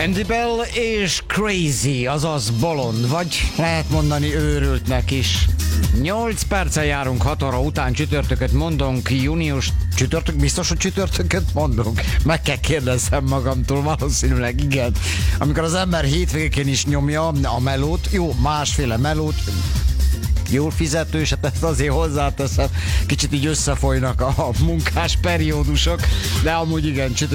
Andy Bell és Crazy, azaz bolond, vagy lehet mondani őrültnek is. 8 perccel járunk 6 óra után, csütörtököt mondunk, június csütörtök, biztos, hogy csütörtököt mondunk? Meg kell kérdezzem magamtól, valószínűleg igen. Amikor az ember hétvégén is nyomja a melót, jó, másféle melót, jól fizetős, hát ezt azért hozzáteszem, kicsit így összefolynak a munkás periódusok, de amúgy igen,